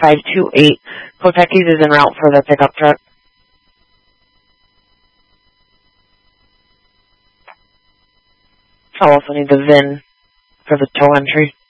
528. Koteki's is en route for the pickup truck. I'll also need the VIN for the tow entry.